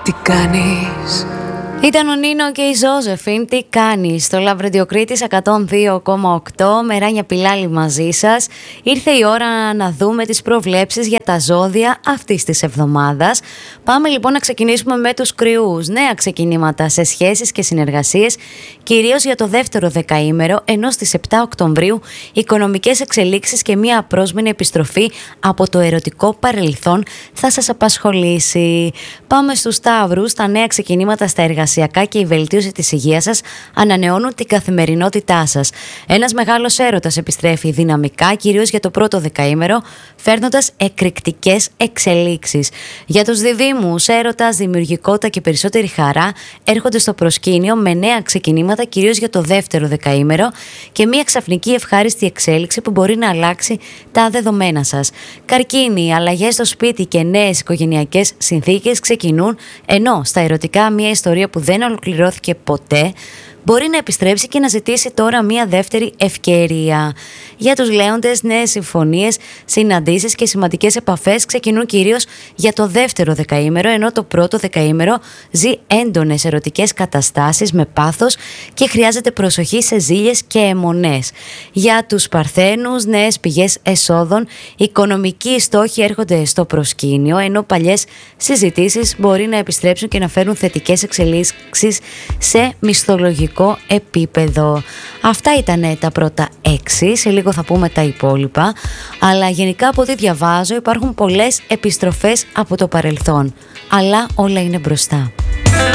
Τι κάνεις? Ήταν ο Νίνο και η Ζώζεφιν. Τι κάνεις? Στο Love Radio Κρήτης 102,8. Με Ράνια Πιλάλη μαζί σας. Ήρθε η ώρα να δούμε τις προβλέψεις για τα ζώδια αυτής της εβδομάδας. Πάμε λοιπόν να ξεκινήσουμε με τους Κρυούς. Νέα ξεκινήματα σε σχέσεις και συνεργασίες, κυρίως για το δεύτερο δεκαήμερο, ενώ στις 7 Οκτωβρίου οικονομικές εξελίξεις και μια απρόσμενη επιστροφή από το ερωτικό παρελθόν θα σας απασχολήσει. Πάμε στους Σταύρους. Τα νέα ξεκινήματα στα εργασιακά και η βελτίωση της υγείας σας ανανεώνουν την καθημερινότητά σας. Ένας μεγάλος έρωτας επιστρέφει δυναμικά, κυρίως για το πρώτο δεκαήμερο, φέρνοντας εκρηκτικές εξελίξεις. Για τους Διδύμους, έρωτας, δημιουργικότητα και περισσότερη χαρά έρχονται στο προσκήνιο με νέα ξεκινήματα, κυρίως για το δεύτερο δεκαήμερο, και μια ξαφνική ευχάριστη εξέλιξη που μπορεί να αλλάξει τα δεδομένα σας. Καρκίνοι, αλλαγές στο σπίτι και νέες οικογενειακές συνθήκες ξεκινούν, ενώ στα ερωτικά μια ιστορία που δεν ολοκληρώθηκε ποτέ μπορεί να επιστρέψει και να ζητήσει τώρα μια δεύτερη ευκαιρία. Για τους Λέοντες, νέες συμφωνίες, συναντήσεις και σημαντικές επαφές ξεκινούν κυρίως για το δεύτερο δεκαήμερο, ενώ το πρώτο δεκαήμερο ζει έντονες ερωτικές καταστάσεις με πάθος και χρειάζεται προσοχή σε ζήλιες και αιμονές. Για τους Παρθένους, νέες πηγές εσόδων, οικονομικοί στόχοι έρχονται στο προσκήνιο, ενώ παλιές συζητήσεις μπορεί να επιστρέψουν και να φέρουν θετικές εξελίξεις σε μισθολογικό επίπεδο. Αυτά ήταν τα πρώτα 6, σε λίγο θα πούμε τα υπόλοιπα, αλλά γενικά από ό,τι διαβάζω υπάρχουν πολλές επιστροφές από το παρελθόν, αλλά όλα είναι μπροστά.